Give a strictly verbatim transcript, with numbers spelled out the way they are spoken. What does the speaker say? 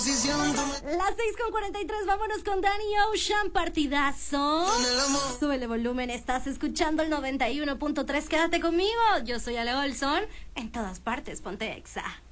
Las seis con cuarenta y tres, vámonos con Danny Ocean, partidazo. Súbele volumen, estás escuchando el noventa y uno punto tres, quédate conmigo. Yo soy Ale Olson, en todas partes, ponte Exa.